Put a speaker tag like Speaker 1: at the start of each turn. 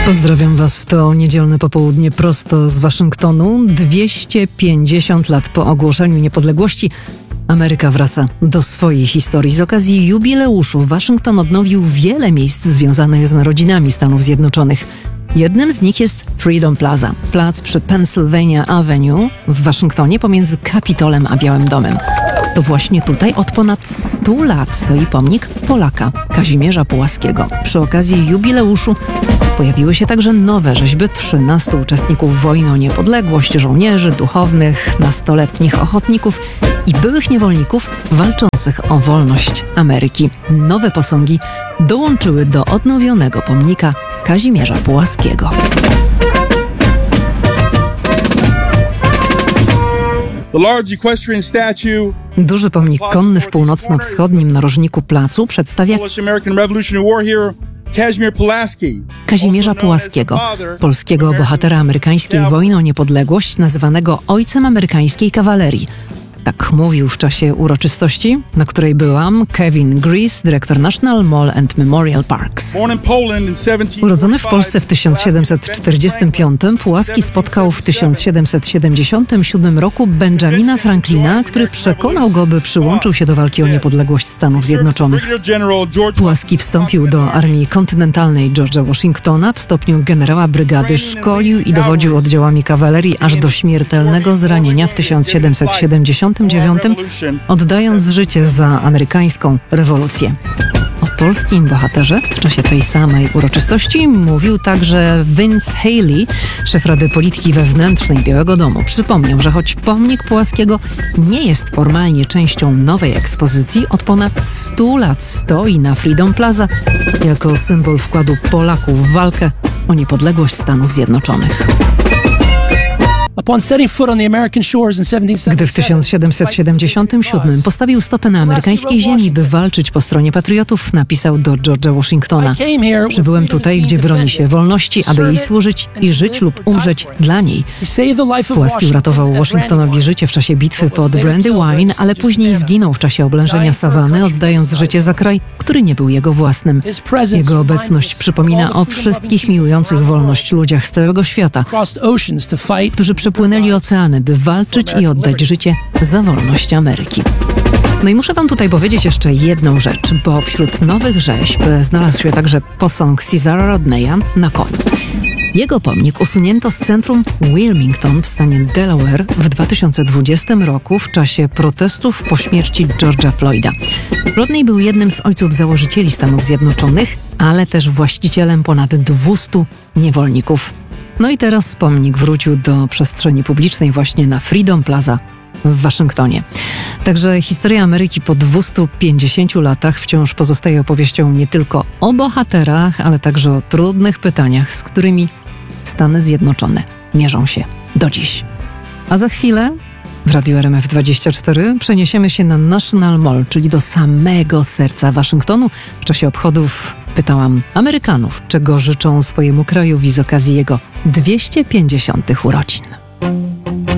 Speaker 1: Pozdrawiam Was w to niedzielne popołudnie prosto z Waszyngtonu. 250 lat po ogłoszeniu niepodległości Ameryka wraca do swojej historii. Z okazji jubileuszu Waszyngton odnowił wiele miejsc związanych z narodzinami Stanów Zjednoczonych. Jednym z nich jest Freedom Plaza, plac przy Pennsylvania Avenue w Waszyngtonie pomiędzy Kapitolem a Białym Domem. To właśnie tutaj od ponad 100 lat stoi pomnik Polaka, Kazimierza Pułaskiego. Przy okazji jubileuszu pojawiły się także nowe rzeźby 13 uczestników wojny o niepodległość, żołnierzy, duchownych, nastoletnich ochotników i byłych niewolników walczących o wolność Ameryki. Nowe posągi dołączyły do odnowionego pomnika Kazimierza Pułaskiego. Duży pomnik konny w północno-wschodnim narożniku placu przedstawia Kazimierza Pułaskiego, polskiego bohatera amerykańskiej wojny o niepodległość, nazywanego ojcem amerykańskiej kawalerii. Tak mówił w czasie uroczystości, na której byłam, Kevin Grease, dyrektor National Mall and Memorial Parks. Urodzony w Polsce w 1745, Pułaski spotkał w 1777 roku Benjamina Franklina, który przekonał go, by przyłączył się do walki o niepodległość Stanów Zjednoczonych. Pułaski wstąpił do armii kontynentalnej George'a Washingtona w stopniu generała brygady, szkolił i dowodził oddziałami kawalerii aż do śmiertelnego zranienia w 1779, oddając życie za amerykańską rewolucję. O polskim bohaterze w czasie tej samej uroczystości mówił także Vince Haley, szef Rady Polityki Wewnętrznej Białego Domu. Przypomniał, że choć pomnik Pułaskiego nie jest formalnie częścią nowej ekspozycji, od ponad 100 lat stoi na Freedom Plaza jako symbol wkładu Polaków w walkę o niepodległość Stanów Zjednoczonych. Gdy w 1777 postawił stopę na amerykańskiej ziemi, by walczyć po stronie patriotów, napisał do George'a Washingtona: przybyłem tutaj, gdzie broni się wolności, aby jej służyć i żyć lub umrzeć dla niej. Pułaski uratował Washingtonowi życie w czasie bitwy pod Brandywine, ale później zginął w czasie oblężenia Sawanny, oddając życie za kraj, który nie był jego własnym. Jego obecność przypomina o wszystkich miłujących wolność ludziach z całego świata, którzy przepłynęli oceany, by walczyć i oddać życie za wolność Ameryki. No i muszę wam tutaj powiedzieć jeszcze jedną rzecz, bo wśród nowych rzeźb znalazł się także posąg Caesara Rodneya na koniu. Jego pomnik usunięto z centrum Wilmington w stanie Delaware w 2020 roku w czasie protestów po śmierci George'a Floyda. Rodney był jednym z ojców założycieli Stanów Zjednoczonych, ale też właścicielem ponad 200 niewolników. No i teraz pomnik wrócił do przestrzeni publicznej właśnie na Freedom Plaza w Waszyngtonie. Także historia Ameryki po 250 latach wciąż pozostaje opowieścią nie tylko o bohaterach, ale także o trudnych pytaniach, z którymi Stany Zjednoczone mierzą się do dziś. A za chwilę w Radiu RMF24 przeniesiemy się na National Mall, czyli do samego serca Waszyngtonu. W czasie obchodów pytałam Amerykanów, czego życzą swojemu krajowi z okazji jego 250 urodzin.